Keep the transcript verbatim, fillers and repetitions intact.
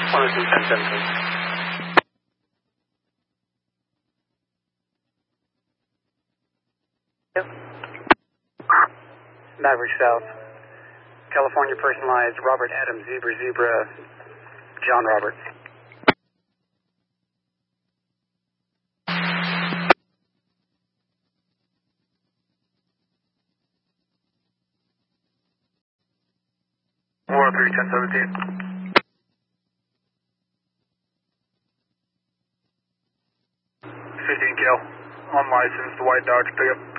one oh two, ten seventeen. Yep. Maverick South, California personalized, Robert Adams, Zebra Zebra, John Robert. one oh three, ten seventeen. fifteen Cal, on license, the white Dodge pickup.